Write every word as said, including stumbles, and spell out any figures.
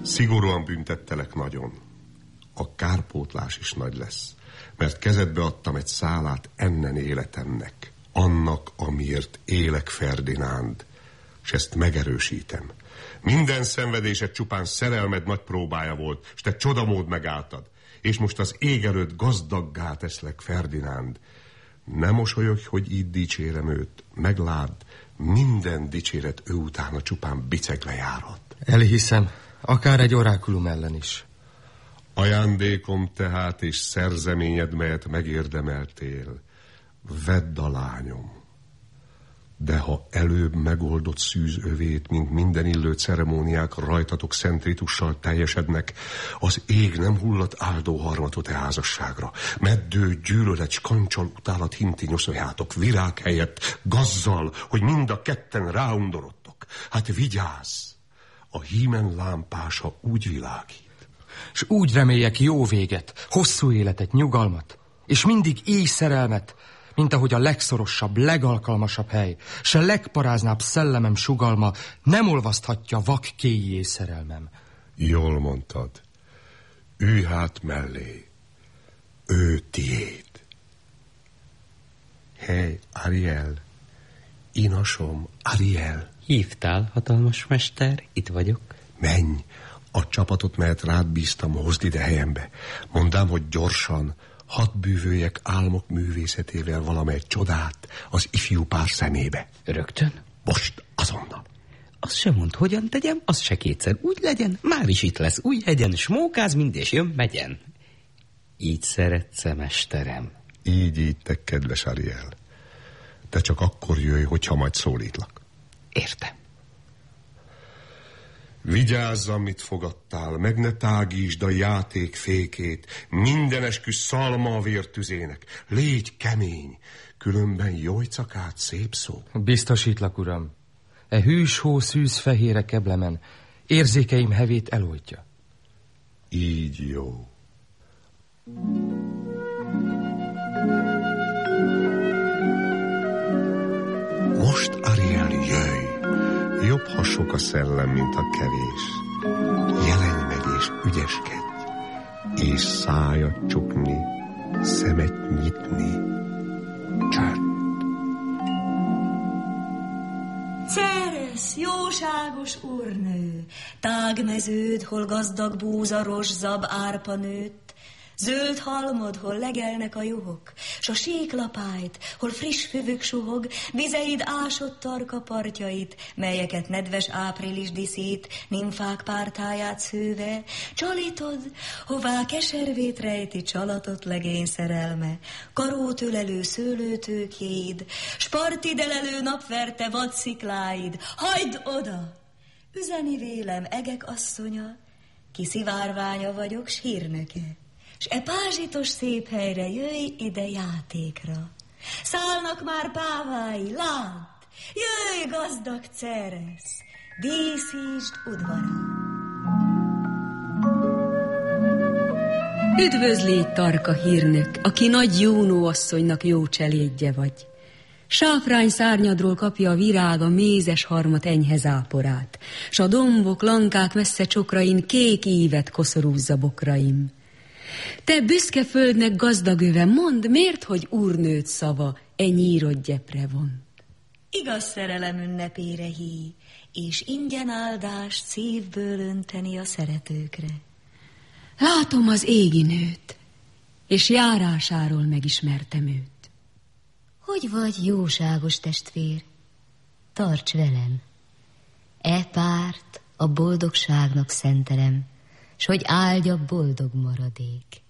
Szigorúan büntettelek nagyon. A kárpótlás is nagy lesz, mert kezedbe adtam egy szálát ennen életemnek, annak, amiért élek, Ferdinánd, és ezt megerősítem. Minden szenvedésed csupán szerelmed nagy próbája volt, és te csodamód megálltad, és most az ég előtt gazdaggá teszlek, Ferdinánd. Ne mosolyogj, hogy így dicsérem őt, megládd, minden dicséret ő utána csupán bicegle járhat. Elhiszem, akár egy orákulum ellen is. Ajándékom tehát és szerzeményed, melyet megérdemeltél, vedd a lányom. De ha előbb megoldott szűz övét, mint minden illő ceremóniák rajtatok szent ritussal teljesednek, az ég nem hullat áldó harmatot e házasságra. Meddő, gyűlölet, s kancsal utálat hinti nyoszoljátok virág helyett gazzal, hogy mind a ketten ráundorodtok. Hát vigyázz, a hímen lámpása úgy világít. S úgy reméljek jó véget, hosszú életet, nyugalmat, és mindig éj szerelmet, mint ahogy a legszorosabb, legalkalmasabb hely, s a legparáznább szellemem sugalma nem olvaszthatja vak kéjjé szerelmem. Jól mondtad. Ülj hát mellé. Ő tiéd. Hely, Ariel. Inasom, Ariel. Hívtál, hatalmas mester? Itt vagyok. Menj, a csapatot, melyet rád bíztam, hozd ide helyembe. Mondám, hogy gyorsan, hadd bűvöljek álmok művészetével valamely csodát az ifjú pár szemébe. Rögtön? Most, azonnal. Azt sem mond, hogyan tegyem, az se kétszer. Úgy legyen, már is itt lesz új hegyen, s mókáz mind és jön megyen. Így szeretsz-e, mesterem? Így, így, te kedves Ariel. De csak akkor jöjj, hogyha majd szólítlak. Értem. Vigyázz, amit fogadtál, meg ne tágítsd a játék fékét, minden eskü szalma a vértüzének. Légy kemény, különben jojcakát szép szó. Biztosítlak, uram, e hűs hó szűz fehére keblemen érzékeim hevét eloltja. Így jó. Most, Ariel, jöjj! Jobb, ha sok a szellem, mint a kevés. Jelenj meg és ügyeskedj, és szájat csukni, szemet nyitni. Csönd. Ceres, jóságos úrnő, tágmeződ, hol gazdag búza, rozszab, árpa nőtt, zöld halmod, hol legelnek a juhok, s a síklapályt, hol friss füvük suhog, vizeid ásott tarka partjait, melyeket nedves április diszít, nimfák pártáját szőve, csalítod, hová keservét rejti csalatott legény szerelme, karót ölelő szőlőtőkéid, spartidelelő napverte vadszikláid, hagyd oda! Üzeni vélem egek asszonya, ki szivárványa vagyok, s hírnöke. S e pázsitos szép helyre jöjj ide játékra. Szállnak már pávái, lát, jöjj gazdag Ceres, díszítsd udvarát. Üdvözlégy, tarka hírnök, aki nagy Júnó asszonynak jó cselédje vagy. Sáfrány szárnyadról kapja a virág a mézes harmat enyhe záporát, s a dombok, lankák messze csokrain kék ívet koszorúzza bokraim. Te büszke földnek gazdag öve, mondd, miért, hogy úrnőd szava e nyírod gyepre vont? Igaz szerelem ünnepére hí, és ingyen áldást szívből önteni a szeretőkre. Látom az égi nőt, és járásáról megismertem őt. Hogy vagy, jóságos testvér? Tarts velem. E párt a boldogságnak szentelem, s hogy áldja boldog maradék.